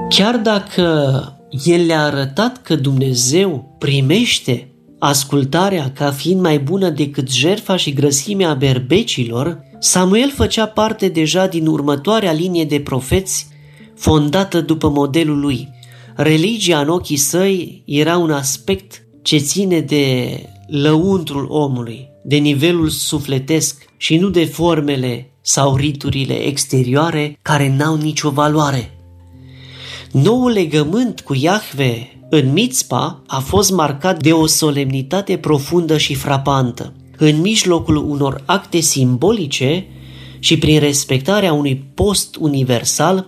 Chiar dacă el le-a arătat că Dumnezeu primește ascultarea ca fiind mai bună decât jertfa și grăsimea berbecilor, Samuel făcea parte deja din următoarea linie de profeți fondată după modelul lui. Religia în ochii săi era un aspect ce ține de lăuntrul omului, de nivelul sufletesc și nu de formele sau riturile exterioare care n-au nicio valoare. Noul legământ cu Iahve în Mitzpa a fost marcat de o solemnitate profundă și frapantă. În mijlocul unor acte simbolice și prin respectarea unui post universal,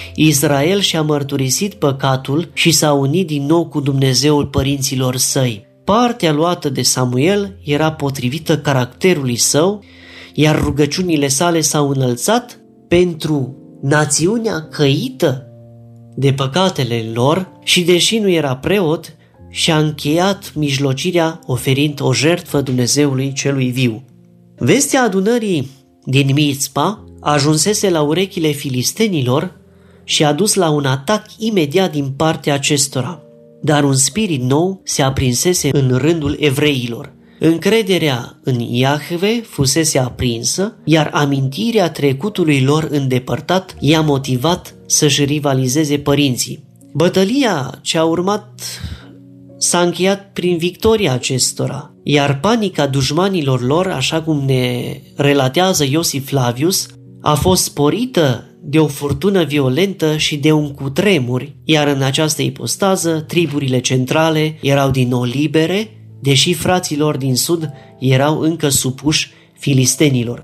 Israel și-a mărturisit păcatul și s-a unit din nou cu Dumnezeul părinților săi. Partea luată de Samuel era potrivită caracterului său, iar rugăciunile sale s-au înălțat pentru națiunea căită de păcatele lor și, deși nu era preot, și-a încheiat mijlocirea oferind o jertfă Dumnezeului celui viu. Vestea adunării din Mitzpa ajunsese la urechile filistenilor și a dus la un atac imediat din partea acestora, dar un spirit nou se aprinsese în rândul evreilor. Încrederea în Iahve fusese aprinsă, iar amintirea trecutului lor îndepărtat i-a motivat să-și rivalizeze părinții. Bătălia ce a urmat s-a încheiat prin victoria acestora, iar panica dușmanilor lor, așa cum ne relatează Iosif Flavius, a fost sporită de o furtună violentă și de un cutremur, iar în această ipostază triburile centrale erau din nou libere, deși fraților din sud erau încă supuși filistenilor.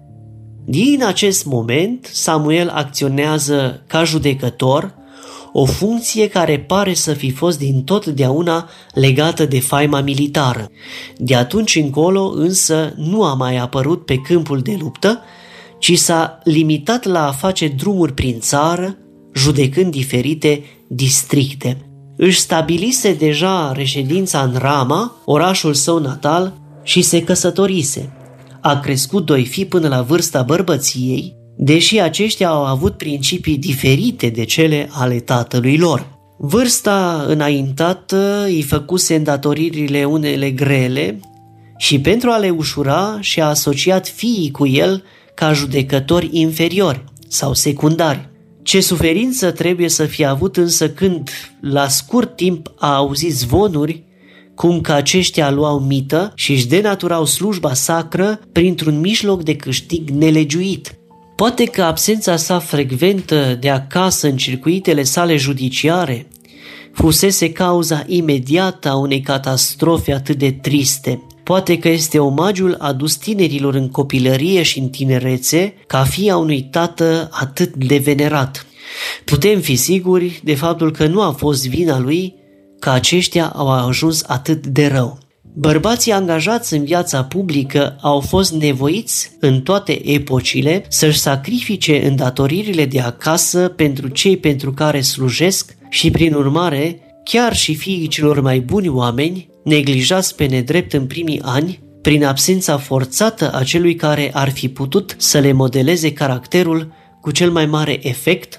Din acest moment, Samuel acționează ca judecător, o funcție care pare să fi fost din totdeauna legată de faima militară. De atunci încolo însă nu a mai apărut pe câmpul de luptă, ci s-a limitat la a face drumuri prin țară, judecând diferite districte. Își stabilise deja reședința în Rama, orașul său natal, și se căsătorise. A crescut 2 fii până la vârsta bărbăției, deși aceștia au avut principii diferite de cele ale tatălui lor. Vârsta înaintată îi făcuse îndatoririle unele grele și pentru a le ușura și-a asociat fiii cu el ca judecători inferiori sau secundari. Ce suferință trebuie să fie avut însă când, la scurt timp, a auzit zvonuri cum că aceștia luau mită și își denaturau slujba sacră printr-un mijloc de câștig nelegiuit. Poate că absența sa frecventă de acasă în circuitele sale judiciare fusese cauza imediată a unei catastrofe atât de triste. Poate că este omagiul adus tinerilor în copilărie și în tinerețe ca fii a unui tată atât de venerat. Putem fi siguri de faptul că nu a fost vina lui că aceștia au ajuns atât de rău. Bărbații angajați în viața publică au fost nevoiți în toate epocile să-și sacrifice îndatoririle de acasă pentru cei pentru care slujesc și, prin urmare, chiar și fiii celor mai buni oameni, neglijați pe nedrept în primii ani, prin absența forțată a celui care ar fi putut să le modeleze caracterul cu cel mai mare efect,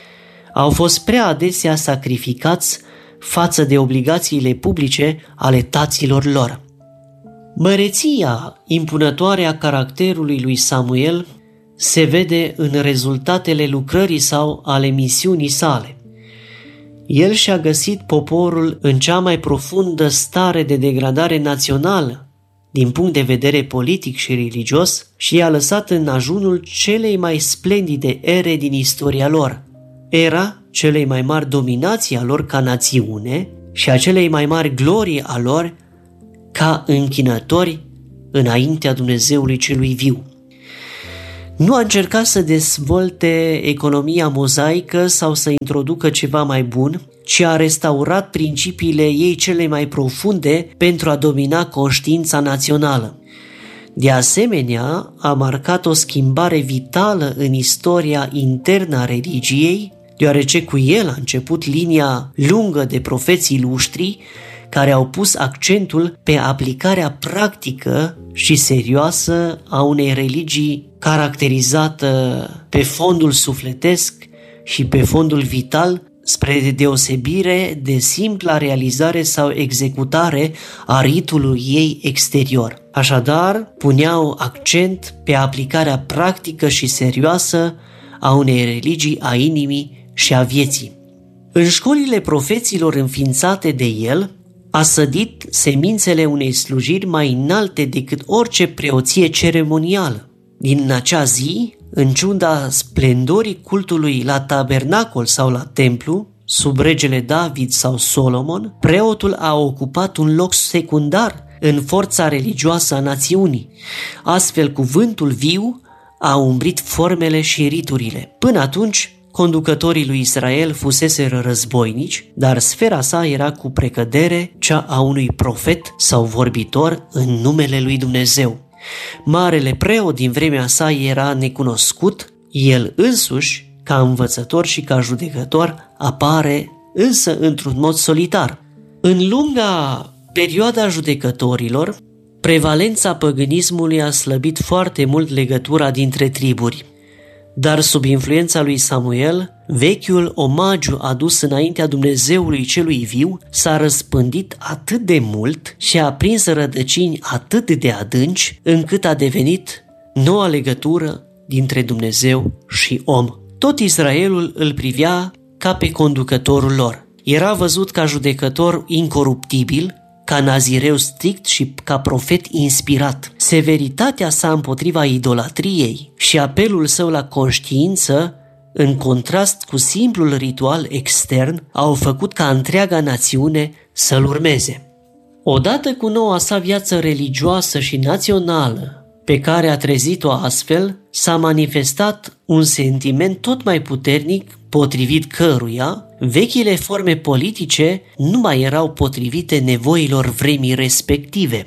au fost prea adesea sacrificați față de obligațiile publice ale taților lor. Măreția impunătoare a caracterului lui Samuel se vede în rezultatele lucrării sau ale misiunii sale. El și-a găsit poporul în cea mai profundă stare de degradare națională, din punct de vedere politic și religios, și i-a lăsat în ajunul celei mai splendide ere din istoria lor, era celei mai mari dominații a lor ca națiune și a celei mai mari glorii a lor ca închinători înaintea Dumnezeului celui viu. Nu a încercat să dezvolte economia mozaică sau să introducă ceva mai bun, ci a restaurat principiile ei cele mai profunde pentru a domina conștiința națională. De asemenea, a marcat o schimbare vitală în istoria internă a religiei, deoarece cu el a început linia lungă de profeții luștri care au pus accentul pe aplicarea practică și serioasă a unei religii caracterizată pe fondul sufletesc și pe fondul vital spre deosebire de simpla realizare sau executare a ritului ei exterior. Așadar, puneau accent pe aplicarea practică și serioasă a unei religii a inimii și a vieții. În școlile profeților înființate de el, a sădit semințele unei slujiri mai înalte decât orice preoție ceremonială. Din acea zi, în ciuda splendorii cultului la tabernacol sau la templu, sub regele David sau Solomon, preotul a ocupat un loc secundar în forța religioasă a națiunii. Astfel, cuvântul viu a umbrit formele și riturile. Până atunci, conducătorii lui Israel fuseseră războinici, dar sfera sa era cu precădere cea a unui profet sau vorbitor în numele lui Dumnezeu. Marele preot din vremea sa era necunoscut, el însuși, ca învățător și ca judecător, apare însă într-un mod solitar. În lunga perioada judecătorilor, prevalența păgânismului a slăbit foarte mult legătura dintre triburi. Dar sub influența lui Samuel, vechiul omagiu adus înaintea Dumnezeului celui viu s-a răspândit atât de mult și a prins rădăcini atât de adânci, încât a devenit noua legătură dintre Dumnezeu și om. Tot Israelul îl privea ca pe conducătorul lor. Era văzut ca judecător incoruptibil, ca nazireu strict și ca profet inspirat. Severitatea sa împotriva idolatriei și apelul său la conștiință, în contrast cu simplul ritual extern, au făcut ca întreaga națiune să-l urmeze. Odată cu noua sa viață religioasă și națională, pe care a trezit-o astfel, s-a manifestat un sentiment tot mai puternic, potrivit căruia vechile forme politice nu mai erau potrivite nevoilor vremii respective.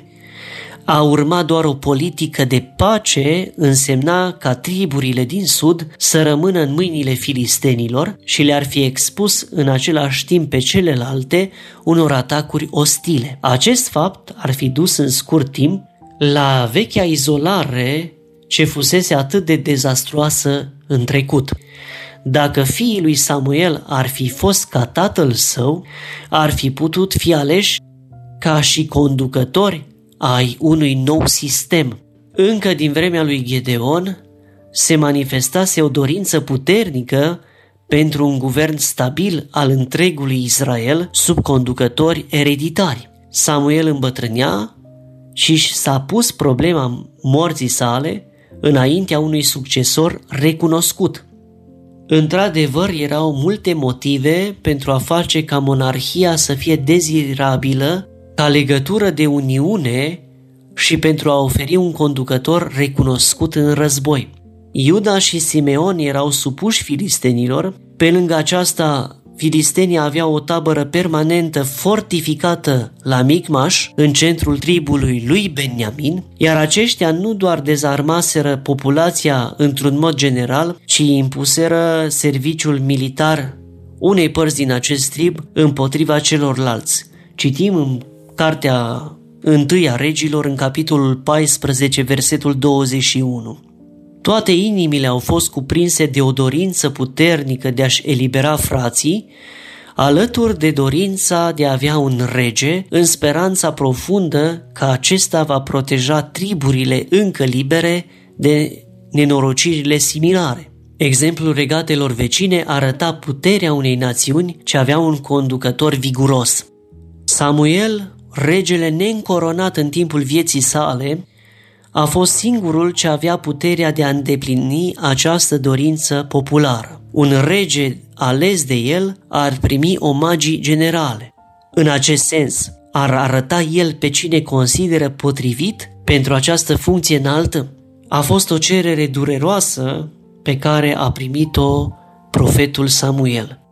A urma doar o politică de pace însemna ca triburile din sud să rămână în mâinile filistenilor și le-ar fi expus în același timp pe celelalte unor atacuri ostile. Acest fapt ar fi dus în scurt timp la vechea izolare ce fusese atât de dezastruoasă în trecut. Dacă fiii lui Samuel ar fi fost ca tatăl său, ar fi putut fi aleși ca și conducători ai unui nou sistem. Încă din vremea lui Gedeon se manifestase o dorință puternică pentru un guvern stabil al întregului Israel sub conducători ereditari. Samuel îmbătrânea și s-a pus problema morții sale înaintea unui succesor recunoscut. Într-adevăr, erau multe motive pentru a face ca monarhia să fie dezirabilă ca legătură de uniune și pentru a oferi un conducător recunoscut în război. Iuda și Simeon erau supuși filistenilor, pe lângă aceasta filistenii aveau o tabără permanentă fortificată la Micmaș, în centrul tribului lui Beniamin, iar aceștia nu doar dezarmaseră populația într-un mod general, ci impuseră serviciul militar unei părți din acest trib împotriva celorlalți. Citim în cartea 1 a Regilor, în capitolul 14, versetul 21. Toate inimile au fost cuprinse de o dorință puternică de a-și elibera frații, alături de dorința de a avea un rege, în speranța profundă că acesta va proteja triburile încă libere de nenorocirile similare. Exemplul regatelor vecine arăta puterea unei națiuni ce avea un conducător viguros. Samuel, regele neîncoronat în timpul vieții sale, a fost singurul ce avea puterea de a îndeplini această dorință populară. Un rege ales de el ar primi omagii generale. În acest sens, ar arăta el pe cine consideră potrivit pentru această funcție înaltă? A fost o cerere dureroasă pe care a primit-o profetul Samuel.